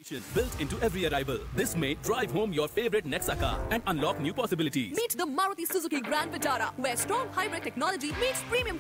Built into every arrival, this may drive home your favorite Nexa car and unlock new possibilities. Meet the Maruti Suzuki Grand Vitara, where strong hybrid technology meets premium